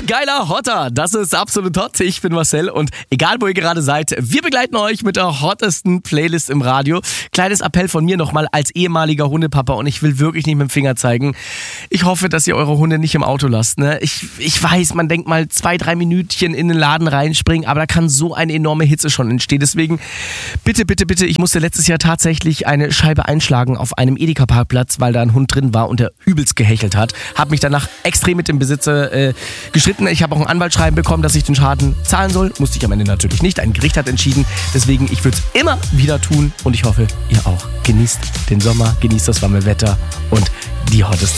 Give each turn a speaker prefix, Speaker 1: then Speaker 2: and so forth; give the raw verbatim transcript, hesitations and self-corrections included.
Speaker 1: geiler Hotter. Das ist absolut hot. Ich bin Marcel und egal wo ihr gerade seid, wir begleiten euch mit der hottesten Playlist im Radio. Kleines Appell von mir nochmal als ehemaliger Hundepapa und ich will wirklich nicht mit dem Finger zeigen. Ich hoffe, dass ihr eure Hunde nicht im Auto lasst. Ne? Ich, ich weiß, man denkt mal zwei, drei Minütchen in den Laden reinspringen, aber da kann so eine enorme Hitze schon entstehen. Deswegen bitte, bitte, bitte, ich musste letztes Jahr tatsächlich eine Scheibe einschlagen auf einem Edeka-Parkplatz, weil da ein Hund drin war und der übelst gehechelt hat. Hab mich danach extrem mit dem Besitzer äh, gestritten. Ich habe auch ein Anwaltsschreiben bekommen, dass ich den Schaden zahlen soll. Musste ich am Ende natürlich nicht. Ein Gericht hat entschieden. Deswegen, ich würde es immer wieder tun und ich hoffe, ihr auch. Genießt den Sommer, genießt das warme Wetter und die hotteste